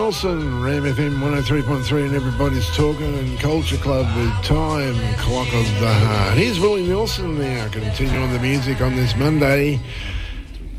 Nelson, Ram FM 103.3 and Everybody's Talking, and Culture Club with Time Clock of the Heart. Here's Willie Nelson now, continuing the music on this Monday,